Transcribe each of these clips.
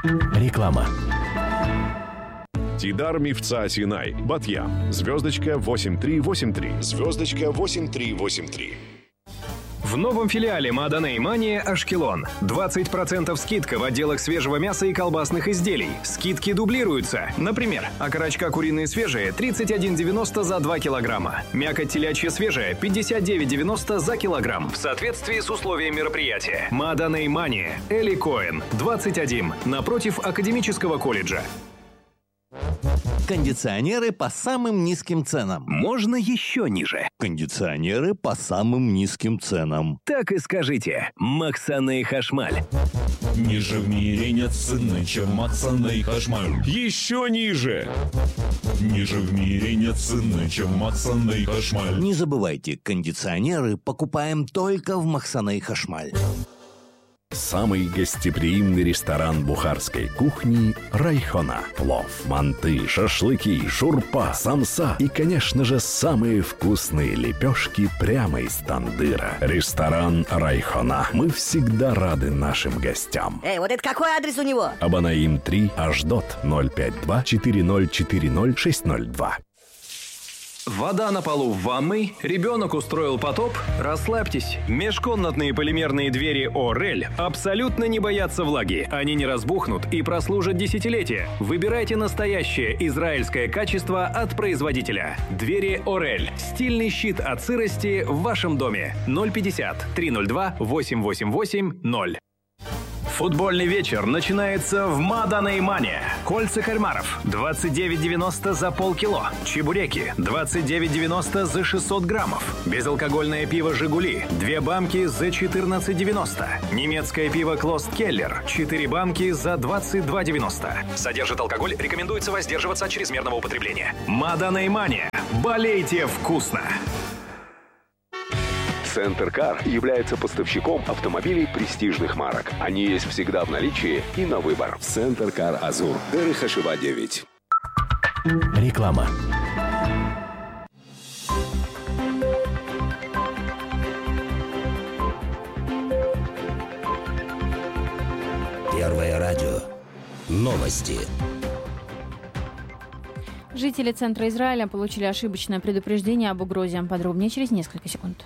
Реклама. Тидар Мифца Синай, Батьям, звездочка 8383, звездочка 8383. В новом филиале Маданей Мания Ашкелон. 20% скидка в отделах свежего мяса и колбасных изделий. Скидки дублируются. Например, окорочка куриные свежие 31,90 за 2 килограмма. Мякоть телячья свежая 59,90 за килограмм. В соответствии с условиями мероприятия. Маданей Мания. Эли Коэн. 21. Напротив Академического колледжа. Кондиционеры по самым низким ценам. Можно еще ниже. Кондиционеры по самым низким ценам. Так и скажите. Максаней Хашмаль. Ниже в мире нет цены, чем Максаней Хашмаль. Еще ниже. Ниже в мире нет цены, чем Максаней Хашмаль. Не забывайте, кондиционеры покупаем только в Максаней Хашмаль. Самый гостеприимный ресторан бухарской кухни «Райхона». Плов, манты, шашлыки, шурпа, самса и, конечно же, самые вкусные лепешки прямо из тандыра. Ресторан «Райхона». Мы всегда рады нашим гостям. Вот это какой адрес у него? Абанаим 3, Аждот, 052 4040 602. Вода на полу в ванной, ребенок устроил потоп? Расслабьтесь. Межкомнатные полимерные двери Орель абсолютно не боятся влаги. Они не разбухнут и прослужат десятилетия. Выбирайте настоящее израильское качество от производителя. Двери Орель. Стильный щит от сырости в вашем доме. 050 302 888 0. Футбольный вечер начинается в Маданей Мания. Кольца кальмаров 29,90 за полкило. Чебуреки 29,90 за 600 граммов. Безалкогольное пиво «Жигули» 2 банки за 14,90. Немецкое пиво «Клост Келлер» 4 банки за 22,90. Содержит алкоголь, рекомендуется воздерживаться от чрезмерного употребления. Маданей Мания. Болейте вкусно! Центр Кар является поставщиком автомобилей престижных марок. Они есть всегда в наличии и на выбор. Центр Кар Азур. Деры Хашива 9. Реклама. Первое радио. Новости. Жители центра Израиля получили ошибочное предупреждение об угрозе. Подробнее через несколько секунд.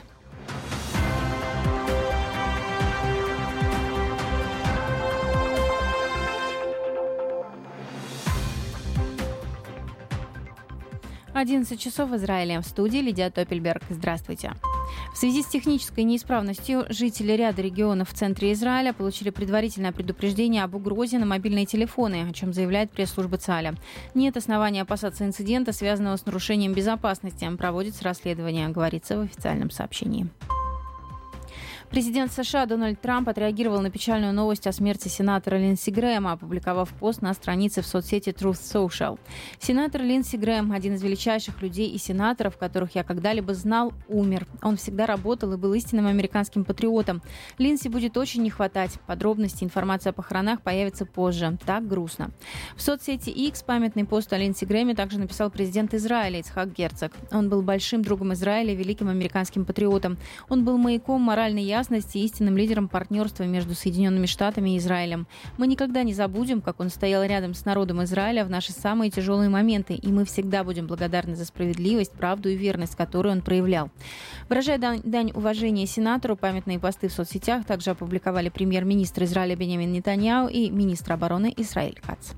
— 11 часов в Израиле. В студии Лидия Топельберг. Здравствуйте. В связи с технической неисправностью жители ряда регионов в центре Израиля получили предварительное предупреждение об угрозе на мобильные телефоны, о чем заявляет пресс-служба ЦАЛЯ. Нет оснований опасаться инцидента, связанного с нарушением безопасности. Проводится расследование, говорится в официальном сообщении. Президент США Дональд Трамп отреагировал на печальную новость о смерти сенатора Линдси Грэма, опубликовав пост на странице в соцсети Truth Social. Сенатор Линдси Грэм, один из величайших людей и сенаторов, которых я когда-либо знал, умер. Он всегда работал и был истинным американским патриотом. Линдси будет очень не хватать. Подробности, информация о похоронах появится позже. Так грустно. В соцсети X памятный пост о Линдси Грэме также написал президент Израиля Ицхак Герцог. Он был большим другом Израиля и великим американским патриотом. Он был маяком моральной ясности и истинным лидером партнерства между Соединенными Штатами и Израилем. Мы никогда не забудем, как он стоял рядом с народом Израиля в наши самые тяжелые моменты, и мы всегда будем благодарны за справедливость, правду и верность, которую он проявлял. Выражая дань уважения сенатору, памятные посты в соцсетях также опубликовали премьер-министр Израиля Биньямин Нетаньяху и министр обороны Исраэль Кац.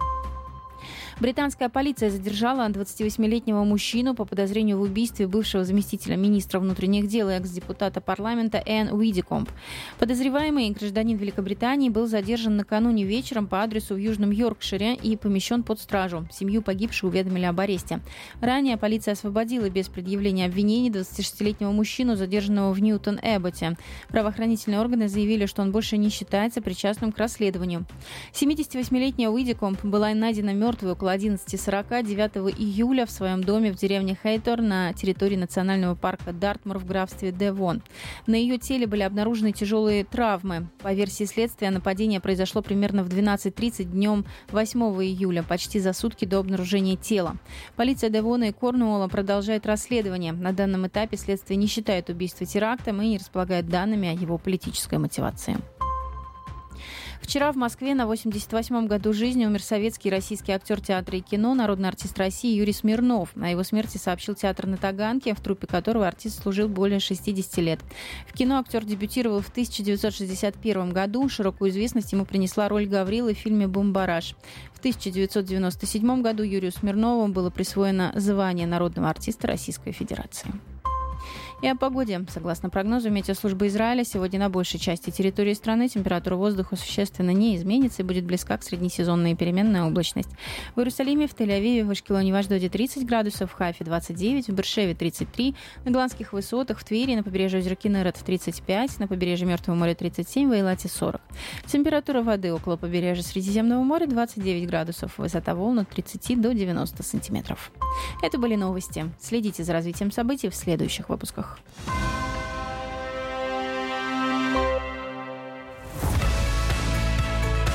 Британская полиция задержала 28-летнего мужчину по подозрению в убийстве бывшего заместителя министра внутренних дел и экс-депутата парламента Энн Уидикомб. Подозреваемый гражданин Великобритании был задержан накануне вечером по адресу в Южном Йоркшире и помещен под стражу. Семью погибшего уведомили об аресте. Ранее полиция освободила без предъявления обвинений 26-летнего мужчину, задержанного в Ньютон-Эбботе. Правоохранительные органы заявили, что он больше не считается причастным к расследованию. 78-летняя Уидикомб была найдена мертвой около 11:40 9 июля в своем доме в деревне Хейтор на территории национального парка Дартмур в графстве Девон. На ее теле были обнаружены тяжелые травмы. По версии следствия, нападение произошло примерно в 12:30 днем 8 июля, почти за сутки до обнаружения тела. Полиция Девона и Корнуолла продолжает расследование. На данном этапе следствие не считает убийство терактом и не располагает данными о его политической мотивации. В Вчера в Москве на 88-м году жизни умер советский и российский актер театра и кино, народный артист России Юрий Смирнов. О его смерти сообщил театр на Таганке, в труппе которого артист служил более 60 лет. В кино актер дебютировал в 1961 году. Широкую известность ему принесла роль Гаврилы в фильме «Бумбараш». В 1997 году Юрию Смирнову было присвоено звание народного артиста Российской Федерации. И о погоде. Согласно прогнозу метеослужбы Израиля, сегодня на большей части территории страны температура воздуха существенно не изменится и будет близка к среднесезонной переменная облачность. В Иерусалиме, в Тель-Авиве, в Ашкелоне и в Ашдоде 30 градусов, в Хайфе 29, в Бершеве 33, на Голландских высотах, в Твери, на побережье озера Кинерет 35, на побережье Мертвого моря 37, в Эйлате 40. Температура воды около побережья Средиземного моря 29 градусов, высота волн от 30 до 90 сантиметров. Это были новости. Следите за развитием событий в следующих выпусках.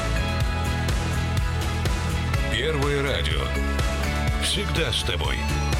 Первое радио. Всегда с тобой.